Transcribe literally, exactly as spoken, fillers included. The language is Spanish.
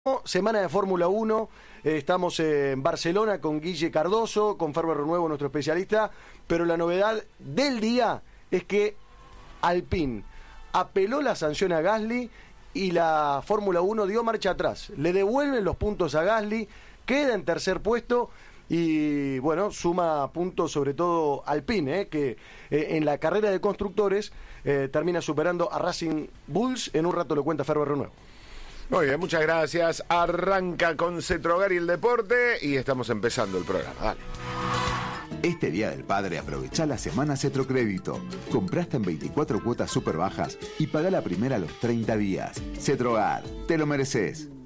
Semana de Fórmula uno, eh, estamos en Barcelona con Guille Cardoso, con Ferber Renuevo, nuestro especialista, pero la novedad del día es que Alpine apeló la sanción a Gasly y la Fórmula uno dio marcha atrás. Le devuelven los puntos a Gasly, queda en tercer puesto y, bueno, suma puntos sobre todo Alpine, eh, que eh, en la carrera de constructores eh, termina superando a Racing Bulls. En un rato lo cuenta Ferber Renuevo. Muy bien, muchas gracias. Arranca con Cetrogar y el deporte y estamos empezando el programa. Dale. Este Día del Padre aprovechá la semana Cetrocrédito. Compraste en veinticuatro cuotas súper bajas y pagá la primera a los treinta días. Cetrogar, te lo mereces.